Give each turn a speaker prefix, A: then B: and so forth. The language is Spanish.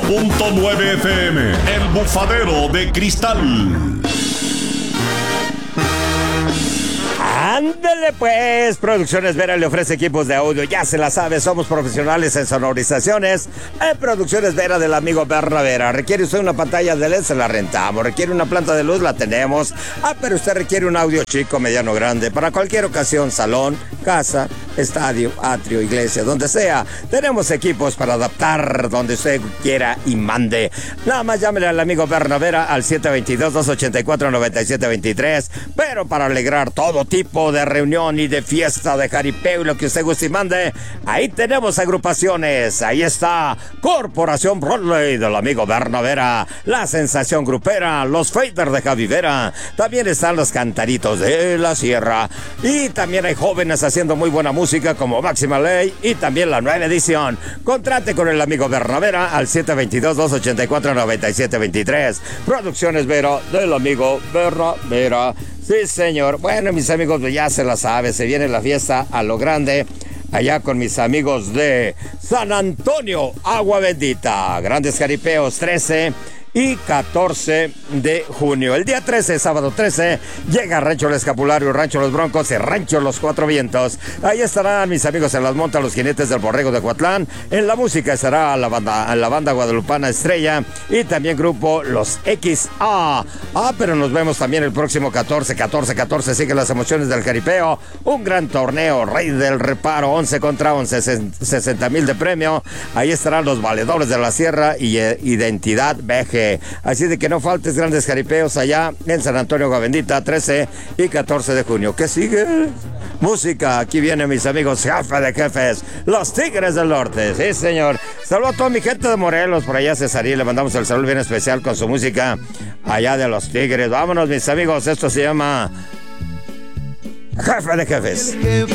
A: 100.9 FM, El Bufadero de Cristal.
B: Ándele pues, Producciones Vera le ofrece equipos de audio, ya se la sabe, somos profesionales en sonorizaciones. En Producciones Vera del amigo Berna Vera. ¿Requiere usted una pantalla de LED? Se la rentamos. ¿Requiere una planta de luz? La tenemos. Pero usted requiere un audio chico, mediano, grande, para cualquier ocasión, salón, casa, estadio, atrio, iglesia, donde sea. Tenemos equipos para adaptar donde usted quiera y mande. Nada más llámele al amigo Berna Vera al 722-284-9723. Pero para alegrar todo tipo de reunión y de fiesta de jaripeo y lo que usted guste y mande, ahí tenemos agrupaciones. Ahí está Corporación Broadway del amigo Berna Vera, La Sensación Grupera, Los Faders de Javi Vera. También están los Cantaritos de la Sierra. Y también hay jóvenes haciendo muy buena música como Máxima Ley y también la nueva edición. Contrate con el amigo Berna Vera al 722-284-9723. Producciones Vera del amigo Berna Vera. Sí, señor. Bueno, mis amigos, ya se la sabe, se viene la fiesta a lo grande, allá con mis amigos de San Antonio, Agua Bendita. Grandes jaripeos, 13 y 14 de junio. El día 13, sábado 13, llega Rancho El Escapulario, Rancho Los Broncos y Rancho Los Cuatro Vientos. Ahí estarán mis amigos en las montas, los jinetes del Borrego de Coatlán. En la música estará la banda guadalupana Estrella y también grupo Los XA. Pero nos vemos también el próximo 14. Siguen las emociones del jaripeo. Un gran torneo, Rey del Reparo, 11 contra 11, 60,000 de premio. Ahí estarán los Valedores de la Sierra y Identidad BG. Así de que no faltes, grandes jaripeos allá en San Antonio, Agua Bendita, 13 y 14 de junio. ¿Qué sigue? Música. Aquí vienen mis amigos jefe de jefes, los Tigres del Norte. Sí, señor. Saludos a toda mi gente de Morelos, por allá Cesarí. Le mandamos el saludo bien especial con su música allá de los Tigres. Vámonos, mis amigos. Esto se llama Jefe de Jefes.